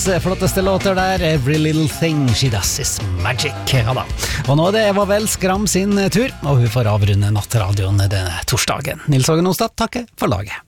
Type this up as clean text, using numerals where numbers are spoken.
flotteste låter der, Every Little Thing She Does Is Magic. Ja da. Og nå er det Eva Vel Skram sin tur, og hun får avrunde nattradioen denne torsdagen. Nils Hågen Ostad takker for laget.